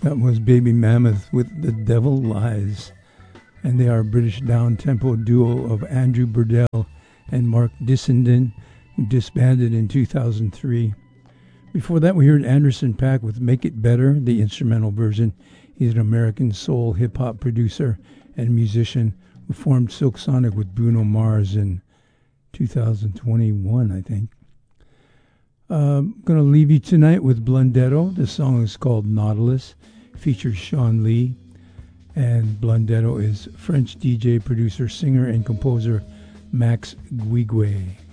That was Baby Mammoth with The Devil Lies. And they are a British down-tempo duo of Andrew Burdell and Mark Dissenden, who disbanded in 2003. Before that, we heard Anderson .Paak with Make It Better, the instrumental version. He's an American soul hip-hop producer and musician who formed Silk Sonic with Bruno Mars in 2021, I think. I'm going to leave you tonight with Blundetto. The song is called Nautilus, features Sean Lee, and Blundetto is French DJ, producer, singer, and composer Max Guigui.